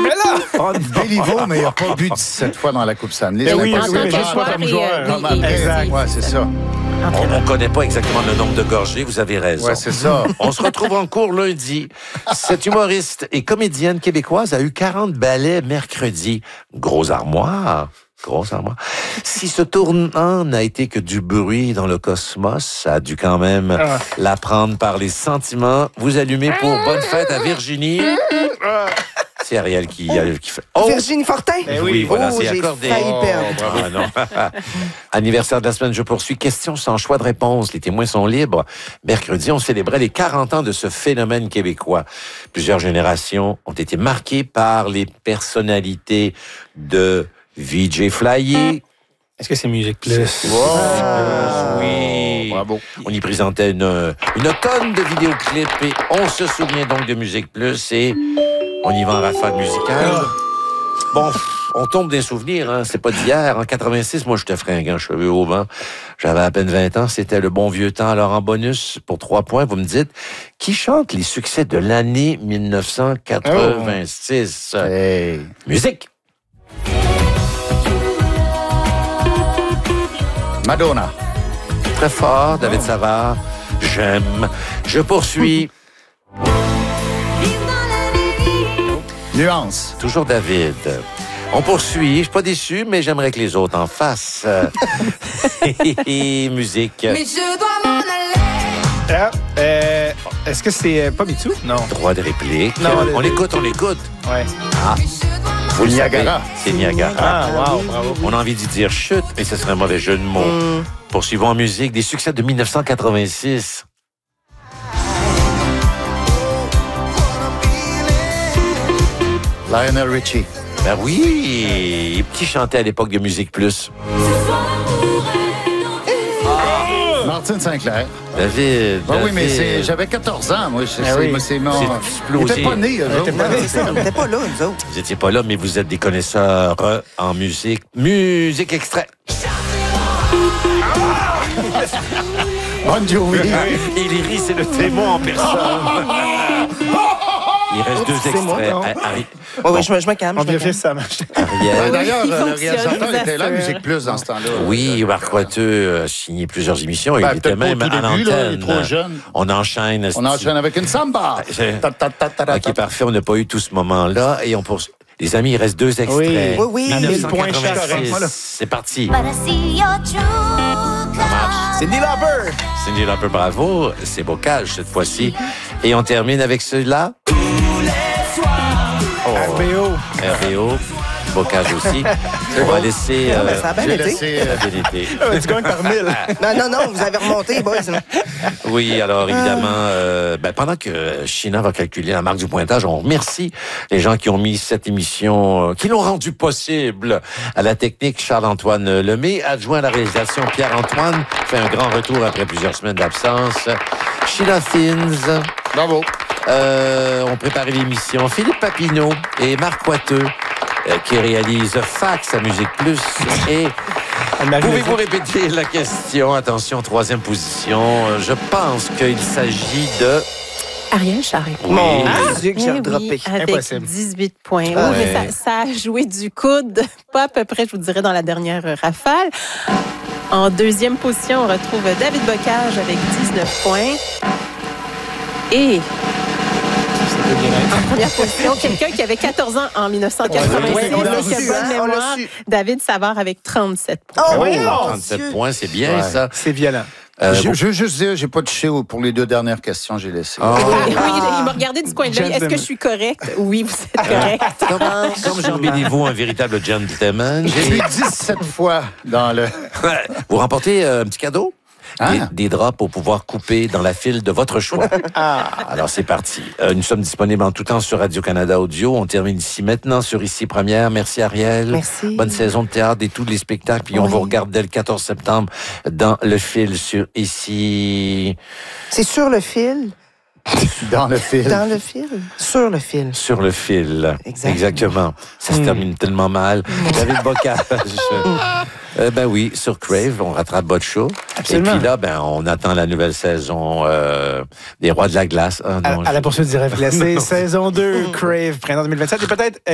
mais là! Béliveau, mais il n'a pas bu 17 fois dans la Coupe Stanley. Oui, C'est mais pas juste pas comme joueur. Exact. Ouais, c'est ça. On ne connaît pas exactement le nombre de gorgées, vous avez raison. Ouais, c'est ça. On se retrouve en cours lundi. Cette humoriste et comédienne québécoise a eu 40 ballets mercredi. Grosse armoire. Si ce tournant n'a été que du bruit dans le cosmos, ça a dû quand même la prendre par les sentiments. Vous allumez pour Bonne fête à Virginie. C'est Ariel qui fait... Oh! Virginie Fortin? Oui, voilà, c'est j'ai accordé. failli perdre. Ah, non. Anniversaire de la semaine, je poursuis. Question sans choix de réponse. Les témoins sont libres. Mercredi, on célébrait les 40 ans de ce phénomène québécois. Plusieurs générations ont été marquées par les personnalités de VJ Flyer. Est-ce que c'est Musique Plus? Oui. Bravo. On y présentait une tonne de vidéoclips et on se souvient donc de Musique Plus et on y va en rafale musicale. Bon, on tombe des souvenirs, hein. C'est pas d'hier. En 86, moi, j'étais fringant, cheveux au vent. J'avais à peine 20 ans. C'était le bon vieux temps. Alors, en bonus, pour 3 points, vous me dites, qui chante les succès de l'année 1986? Hey. Musique! Madonna. Très fort, David Savard. J'aime. Je poursuis. Nuance. Toujours David. On poursuit. Je suis pas déçu, mais j'aimerais que les autres en fassent. Musique. Mais je dois m'en aller. Est-ce que c'est pas Mitsou? Non. Droit de réplique. Non, on l'écoute. Ouais. Ah. Vous le Niagara. savez, c'est Niagara. Ah, wow, bravo. On a envie d'y dire chute, mais ce serait un mauvais jeu de mots. Poursuivons en musique des succès de 1986. Lionel Richie. Ben oui, qui chantait à l'époque de Musique Plus? Martin Sinclair. David. Oui, mais j'avais 14 ans, moi. C'est mon... C'est Il explosé. était pas né, eux autres. On n'était pas là, nous autres. Vous n'étiez pas là, mais vous êtes des connaisseurs en musique. Musique extrait. Bon Jovi. Et Léry, c'est le témoin en personne. Il reste 2 c'est moi, extraits. non? Oui, je me calme. On vient faire ça, marche. Ariel. D'ailleurs, il le fonctionne, réalisateur je vous était là à assure. Musique Plus dans ce temps-là. Oui, Marc Coiteux a signé plusieurs émissions. Il était Peut-être pas au même tout à début, là, il est l'antenne. trop jeune. On enchaîne. On enchaîne avec une samba. OK, parfait. On n'a pas eu tout ce moment-là. Et on poursuit. Les amis, il reste 2 extraits. Oui. Oui, oui. 1000 points, je suis correct, moi, là. C'est parti. But I see your true colors. Cindy Lauper. Cindy Lauper, bravo. C'est Bocage cette fois-ci. Et on termine avec celui-là. RBO. RBO. Bocage aussi. On va laisser... Ça a bien J'ai été. laissé... ça a bien été. Tu gagnes par 1000. Non, vous avez remonté, boys. Oui, alors évidemment, pendant que China va calculer la marque du pointage, on remercie les gens qui ont mis cette émission, qui l'ont rendu possible. À la technique, Charles-Antoine Lemay, adjoint à la réalisation, Pierre-Antoine, fait un grand retour après plusieurs semaines d'absence. Sheila Fins. Bravo. On préparait l'émission. Philippe Papineau et Marc Coiteux, qui réalisent Fax à Musique Plus. Et pouvez-vous répéter la question? Attention, 3e position. Je pense qu'il s'agit de... Ariel Charret. Oui. Mon Dieu, que j'ai Eh redroppé. oui, avec Impossible. 18 points. Oui, Ah mais ouais. ça a joué du coude, pas à peu près, je vous dirais, dans la dernière rafale. En 2e position, on retrouve David Bocage avec 19 points. Et en première position, quelqu'un qui avait 14 ans en 1986, Ouais, on l'a qui a su, bonne hein, on l'a mémoire, su. David Savard avec 37 points. Oh, oui, 37 points, c'est bien Ouais. ça. C'est violent. Je veux juste dire, j'ai pas touché pour les 2 dernières questions, j'ai laissé. Oh. Oui, il m'a regardé du coin de l'œil. Est-ce que je suis correcte? Oui, vous êtes correcte. Comme Jean Béliveau, un véritable gentleman. J'ai vu 17 fois dans le... Vous remportez un petit cadeau? Ah. Des draps pour pouvoir couper dans la file de votre choix. Alors, c'est parti. Nous sommes disponibles en tout temps sur Radio-Canada Audio. On termine ici maintenant sur Ici Première. Merci, Ariel. Merci. Bonne saison de théâtre et tous les spectacles. Puis on Oui. vous regarde dès le 14 septembre dans le fil sur Ici... C'est sur le fil. Dans le film. Dans le fil. Sur le fil. Sur le fil. Exactement. Ça se termine tellement mal. David Bocage. Ben oui, sur Crave, on rattrape votre show. Absolument. Et puis là, on attend la nouvelle saison des Rois de la Glace. Ah, non, À la poursuite du rêve glacé, saison 2, Crave, printemps 2027. Et peut-être